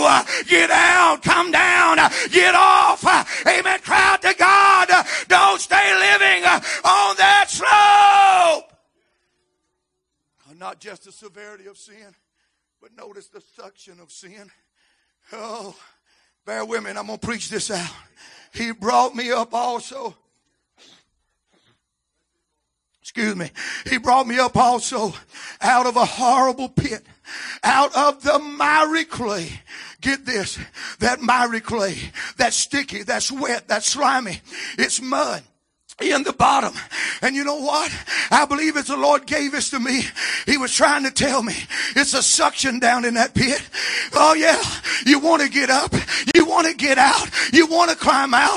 Get down, come down, get off. Amen. Cry out to God. Don't stay living on that slope. Not just the severity of sin, but notice the suction of sin. Oh, bear with me, and I'm going to preach this out. He brought me up also. Excuse me. He brought me up also out of a horrible pit, out of the miry clay. Get this, that miry clay, that's sticky, that's wet, that's slimy. It's mud in the bottom. And you know what? I believe as the Lord gave this to me, He was trying to tell me it's a suction down in that pit. Oh yeah, you want to get up, you want to get out, you want to climb out.